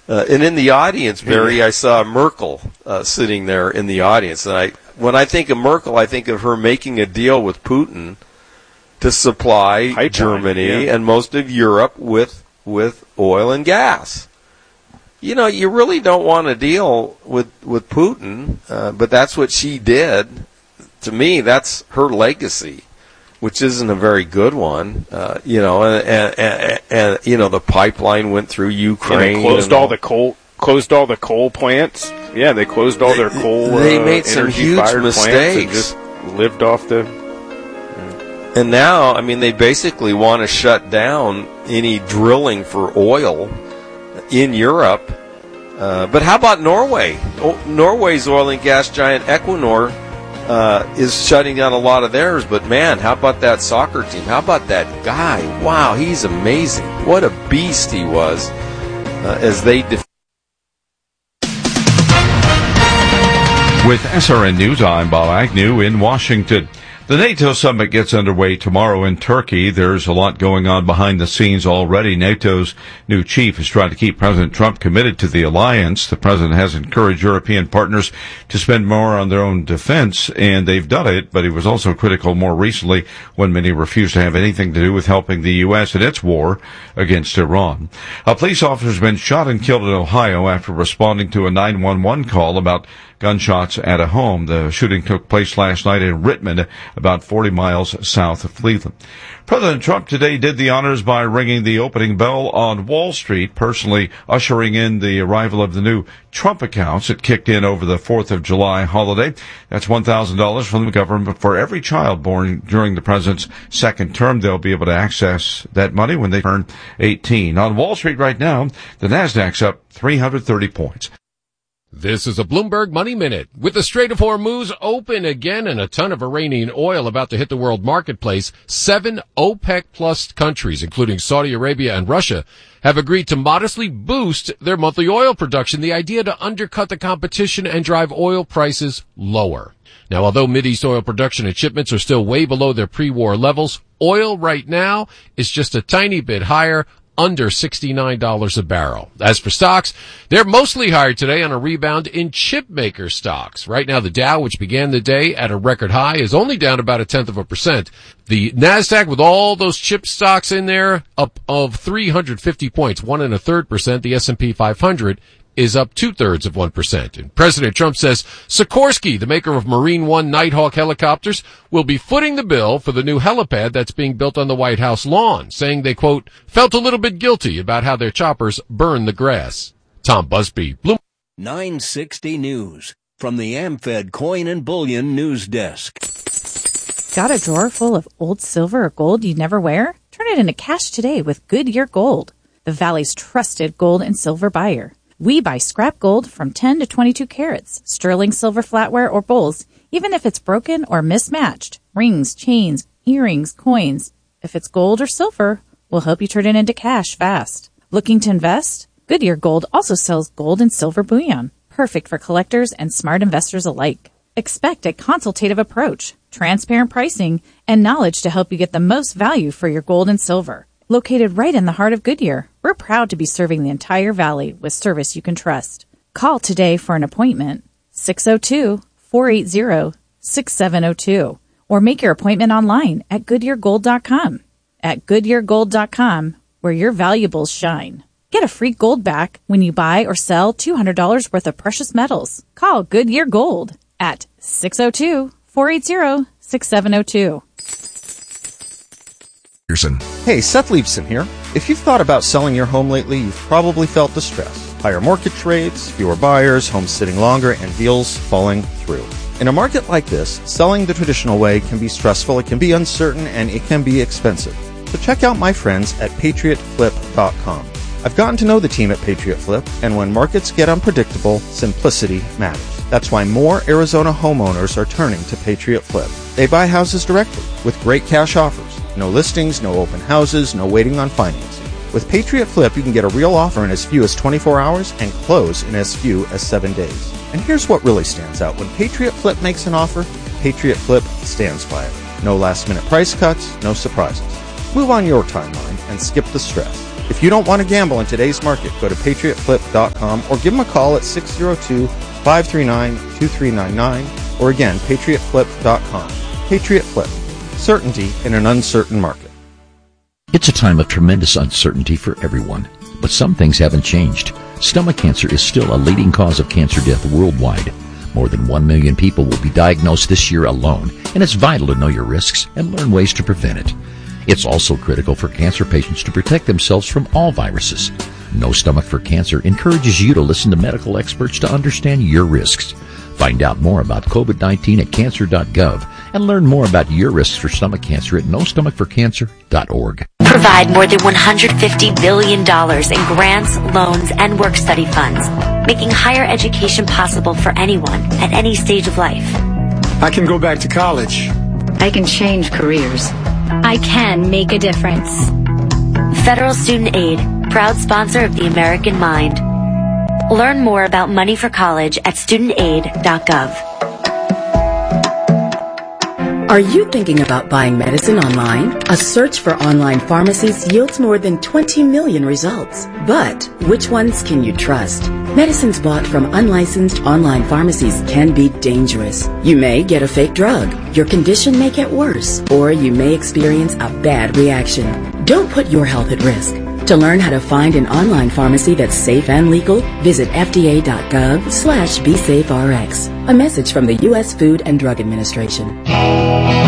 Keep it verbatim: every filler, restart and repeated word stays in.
Uh, and in the audience, Barry, I saw Merkel uh, sitting there in the audience. And I, when I think of Merkel, I think of her making a deal with Putin to supply Pipeline, Germany yeah. and most of Europe with with oil and gas. You know, you really don't want to deal with, with Putin, uh, but that's what she did. To me, that's her legacy, which isn't a very good one. Uh, you know, and, and, and, and, you know, the pipeline went through Ukraine. And they closed all, all the coal closed all the coal plants. Yeah, they closed all their coal They uh, made some huge mistakes. And just lived off the... And now, I mean, they basically want to shut down any drilling for oil in Europe. Uh, but how about Norway? Oh, Norway's oil and gas giant Equinor uh, is shutting down a lot of theirs. But, man, how about that soccer team? How about that guy? Wow, he's amazing. What a beast he was uh, as they defeated. With S R N News, I'm Bob Agnew in Washington. The NATO summit gets underway tomorrow in Turkey. There's a lot going on behind the scenes already. NATO's new chief is trying to keep President Trump committed to the alliance. The president has encouraged European partners to spend more on their own defense, and they've done it, but he was also critical more recently when many refused to have anything to do with helping the U S in its war against Iran. A police officer has been shot and killed in Ohio after responding to a nine one one call about gunshots at a home. The shooting took place last night in Richmond, about forty miles south of Cleveland. President Trump today did the honors by ringing the opening bell on Wall Street, personally ushering in the arrival of the new Trump accounts. It kicked in over the fourth of July holiday. That's one thousand dollars from the government for every child born during the president's second term. They'll be able to access that money when they turn eighteen. On Wall Street right now, the Nasdaq's up three hundred thirty points. This is a Bloomberg Money Minute. With the Strait of Hormuz open again and a ton of Iranian oil about to hit the world marketplace, seven OPEC plus countries, including Saudi Arabia and Russia, have agreed to modestly boost their monthly oil production, the idea to undercut the competition and drive oil prices lower. Now, although Mideast oil production and shipments are still way below their pre-war levels, oil right now is just a tiny bit higher, under sixty-nine dollars a barrel. As for stocks, they're mostly higher today on a rebound in chip maker stocks. Right now, the Dow, which began the day at a record high, is only down about a tenth of a percent. The Nasdaq, with all those chip stocks in there, up of three hundred fifty points, one and a third percent. The S and P five hundred is up two-thirds of one percent. And President Trump says Sikorsky, the maker of Marine One Nighthawk helicopters, will be footing the bill for the new helipad that's being built on the White House lawn, saying they, quote, felt a little bit guilty about how their choppers burn the grass. Tom Busby, Bloomberg. nine sixty News, from the AmFed Coin and Bullion News Desk. Got a drawer full of old silver or gold you never wear? Turn it into cash today with Goodyear Gold, the Valley's trusted gold and silver buyer. We buy scrap gold from ten to twenty-two carats, sterling silver flatware or bowls, even if it's broken or mismatched. Rings, chains, earrings, coins. If it's gold or silver, we'll help you turn it into cash fast. Looking to invest? Goodyear Gold also sells gold and silver bullion, perfect for collectors and smart investors alike. Expect a consultative approach, transparent pricing, and knowledge to help you get the most value for your gold and silver. Located right in the heart of Goodyear, we're proud to be serving the entire valley with service you can trust. Call today for an appointment, six oh two, four eight zero, six seven oh two, or make your appointment online at goodyear gold dot com. At goodyear gold dot com, where your valuables shine. Get a free gold back when you buy or sell two hundred dollars worth of precious metals. Call Goodyear Gold at six oh two, four eight zero, six seven oh two. Hey, Seth Leibson here. If you've thought about selling your home lately, you've probably felt the stress. Higher mortgage rates, fewer buyers, homes sitting longer, and deals falling through. In a market like this, selling the traditional way can be stressful, it can be uncertain, and it can be expensive. So check out my friends at patriot flip dot com. I've gotten to know the team at Patriot Flip, and when markets get unpredictable, simplicity matters. That's why more Arizona homeowners are turning to Patriot Flip. They buy houses directly with great cash offers. No listings, no open houses, no waiting on financing. With Patriot Flip, you can get a real offer in as few as twenty-four hours and close in as few as seven days. And here's what really stands out. When Patriot Flip makes an offer, Patriot Flip stands by it. No last-minute price cuts, no surprises. Move on your timeline and skip the stress. If you don't want to gamble in today's market, go to patriot flip dot com or give them a call at six oh two, five three nine, two three nine nine or again, patriot flip dot com. Patriot Flip. Certainty in an uncertain market. It's a time of tremendous uncertainty for everyone, but some things haven't changed. Stomach cancer is still a leading cause of cancer death worldwide. More than one million people will be diagnosed this year alone, and it's vital to know your risks and learn ways to prevent it. It's also critical for cancer patients to protect themselves from all viruses. No Stomach for Cancer encourages you to listen to medical experts to understand your risks. Find out more about COVID nineteen at cancer dot gov and learn more about your risks for stomach cancer at no stomach for cancer dot org. Provide more than one hundred fifty billion dollars in grants, loans, and work-study funds, making higher education possible for anyone at any stage of life. I can go back to college. I can change careers. I can make a difference. Federal Student Aid, proud sponsor of the American Mind. Learn more about money for college at student aid dot gov. Are you thinking about buying medicine online? A search for online pharmacies yields more than twenty million results. But which ones can you trust? Medicines bought from unlicensed online pharmacies can be dangerous. You may get a fake drug, your condition may get worse, or you may experience a bad reaction. Don't put your health at risk. To learn how to find an online pharmacy that's safe and legal, visit F D A dot gov slash B safe R X. A message from the U S Food and Drug Administration.